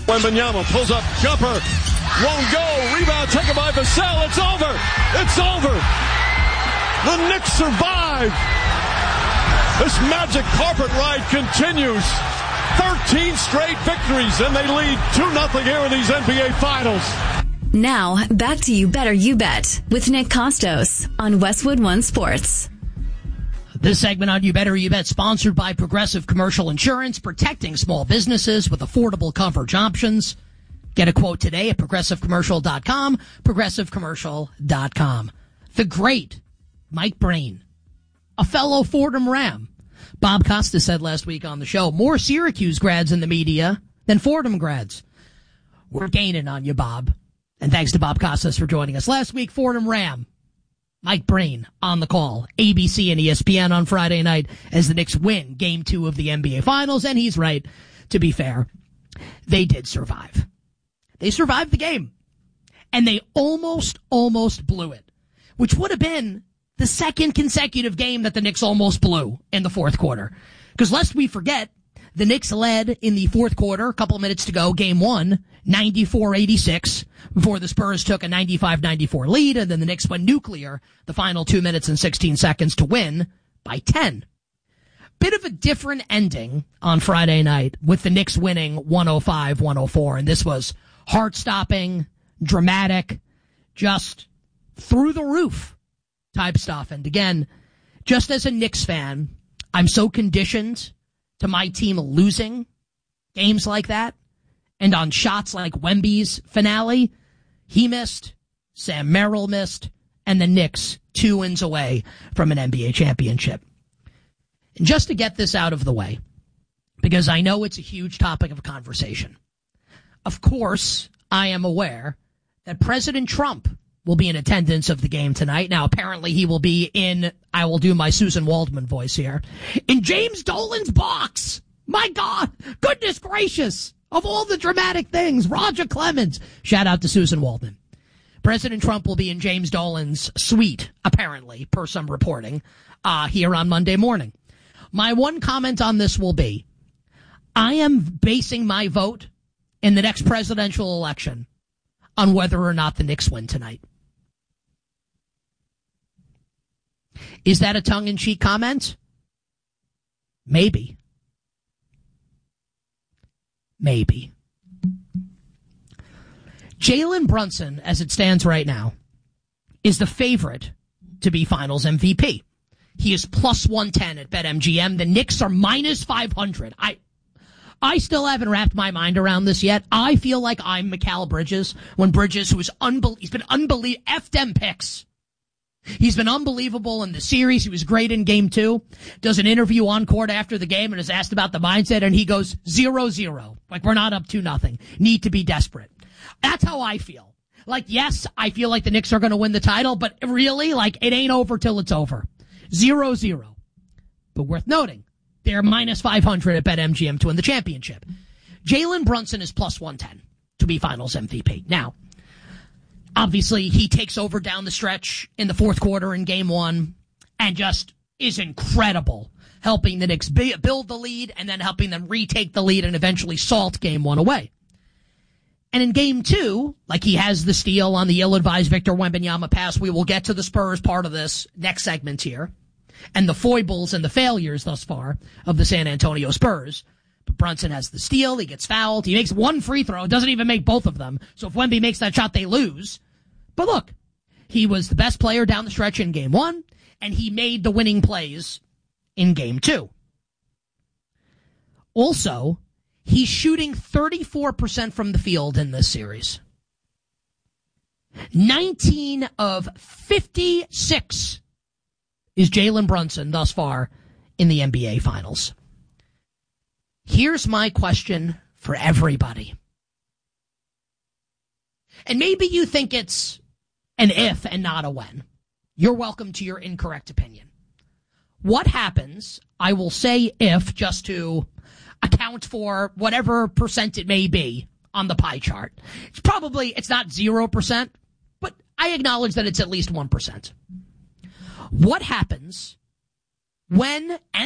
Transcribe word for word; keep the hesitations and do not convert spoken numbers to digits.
Wembanyama pulls up, jumper, won't go, rebound taken by Vassell, it's over, it's over. The Knicks survive. This magic carpet ride continues. thirteen straight victories, and they lead two nothing here in these N B A Finals. Now, back to You Better You Bet with Nick Costos on Westwood One Sports. This segment on You Better You Bet sponsored by Progressive Commercial Insurance, protecting small businesses with affordable coverage options. Get a quote today at progressive commercial dot com, progressive commercial dot com. The great Mike Breen, a fellow Fordham Ram. Bob Costa said last week on the show, more Syracuse grads in the media than Fordham grads. We're gaining on you, Bob. And thanks to Bob Costas for joining us last week. Fordham Ram, Mike Breen on the call. A B C and E S P N on Friday night as the Knicks win game two of the N B A Finals. And he's right, to be fair. They did survive. They survived the game. And they almost, almost blew it, which would have been the second consecutive game that the Knicks almost blew in the fourth quarter. Because lest we forget, the Knicks led in the fourth quarter, a couple of minutes to go, game one, ninety-four eighty-six, before the Spurs took a ninety-five ninety-four lead, and then the Knicks went nuclear the final two minutes and sixteen seconds to win by ten. Bit of a different ending on Friday night with the Knicks winning one oh five one oh four, and this was heart-stopping, dramatic, just through the roof type stuff. And again, just as a Knicks fan, I'm so conditioned to my team losing games like that. And on shots like Wemby's finale, he missed, Sam Merrill missed, and the Knicks two wins away from an N B A championship. And just to get this out of the way, because I know it's a huge topic of conversation, of course, I am aware that President Trump will be in attendance of the game tonight. Now, apparently he will be in, I will do my Susan Waldman voice here, in James Dolan's box. My God, goodness gracious, of all the dramatic things, Roger Clemens. Shout out to Susan Waldman. President Trump will be in James Dolan's suite, apparently, per some reporting, uh, here on Monday morning. My one comment on this will be, I am basing my vote in the next presidential election on whether or not the Knicks win tonight. Is that a tongue-in-cheek comment? Maybe. Maybe. Jalen Brunson, as it stands right now, is the favorite to be Finals M V P. He is plus one ten at BetMGM. The Knicks are minus five hundred. I I still haven't wrapped my mind around this yet. I feel like I'm Mikal Bridges when Bridges, who is unbel- he's been unbelievable, F them picks. He's been unbelievable in the series. He was great in game two. Does an interview on court after the game and is asked about the mindset, and he goes zero zero. Like, we're not up to nothing. Need to be desperate. That's how I feel. Like, yes, I feel like the Knicks are going to win the title, but really, like, it ain't over till it's over. Zero zero. But worth noting, they're minus five hundred at BetMGM to win the championship. Jalen Brunson is plus one ten to be Finals M V P. Now, obviously, he takes over down the stretch in the fourth quarter in game one and just is incredible, helping the Knicks build the lead and then helping them retake the lead and eventually salt game one away. And in game two, like, he has the steal on the ill-advised Victor Wembanyama pass. We will get to the Spurs part of this next segment here and the foibles and the failures thus far of the San Antonio Spurs. But Brunson has the steal. He gets fouled. He makes one free throw. Doesn't even make both of them. So if Wemby makes that shot, they lose. But look, he was the best player down the stretch in game one, and he made the winning plays in game two. Also, he's shooting thirty-four percent from the field in this series. nineteen of fifty-six is Jalen Brunson thus far in the N B A Finals. Here's my question for everybody. And maybe you think it's an if and not a when. You're welcome to your incorrect opinion. What happens, I will say if, just to account for whatever percent it may be on the pie chart. It's probably, it's not zero percent, but I acknowledge that it's at least one percent. What happens when